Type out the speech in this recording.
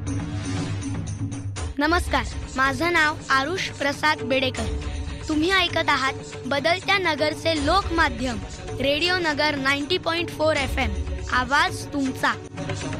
नमस्कार, माझं नाव आरुष प्रसाद बेडेकर. तुम्ही ऐकत आहात बदलत्या नगरचे लोकमाध्यम रेडिओ नगर 90.4 FM. आवाज तुमचा.